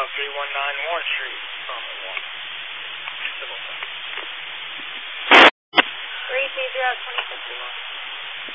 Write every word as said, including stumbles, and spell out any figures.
three one nine Warren Street. three two zero twenty fifty-one.